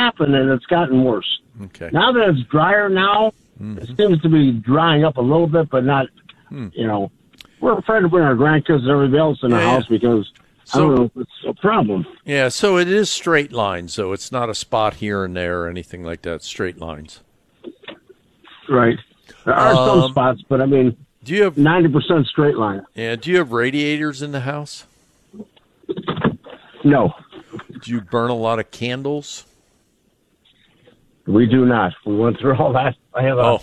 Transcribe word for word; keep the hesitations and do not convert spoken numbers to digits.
happened, and it's gotten worse. Okay. Now that it's drier now, mm-hmm. it seems to be drying up a little bit, but not, mm. you know, we're afraid to bring our grandkids and everybody else in the yeah, house yeah. because, so, I don't know, it's a problem. Yeah, so it is straight lines, though. It's not a spot here and there or anything like that. Straight lines. Right. There are um, some spots, but I mean, do you have ninety percent straight line? Yeah. Do you have radiators in the house? No. Do you burn a lot of candles? We do not. We went through all that. I have a, oh.